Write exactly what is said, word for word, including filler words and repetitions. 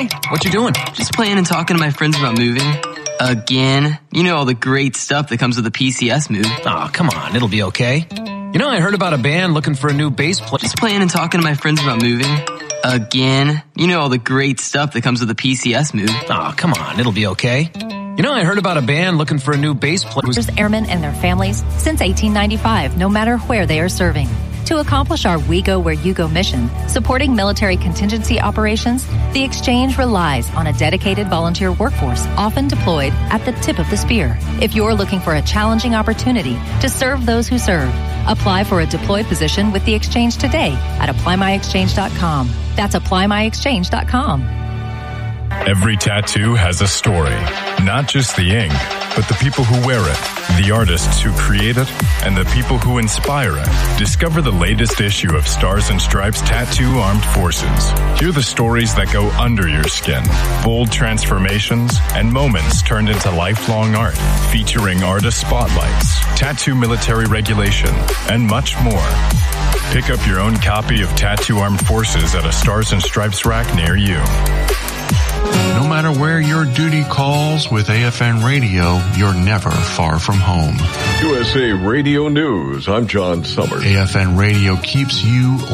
Hey, what you doing? Just playing and talking to my friends about moving. Again. You know all the great stuff that comes with a P C S move. Oh, come on. It'll be okay. You know, I heard about a band looking for a new bass player. Just playing and talking to my friends about moving. Again. You know all the great stuff that comes with a P C S move. Oh, come on. It'll be okay. You know, I heard about a band looking for a new bass player. Airmen and their families since eighteen ninety-five, no matter where they are serving. To accomplish our We Go Where You Go mission, supporting military contingency operations, the Exchange relies on a dedicated volunteer workforce, often deployed at the tip of the spear. If you're looking for a challenging opportunity to serve those who serve, apply for a deployed position with the Exchange today at apply my exchange dot com. That's apply my exchange dot com. Every tattoo has a story, not just the ink, but the people who wear it, the artists who create it, and the people who inspire it. Discover the latest issue of Stars and Stripes Tattoo Armed Forces. Hear the stories that go under your skin, bold transformations, and moments turned into lifelong art, featuring artist spotlights, tattoo military regulation, and much more. Pick up your own copy of Tattoo Armed Forces at a Stars and Stripes rack near you. No matter where your duty calls, with A F N Radio, you're never far from home. U S A Radio News, I'm John Summers. A F N Radio keeps you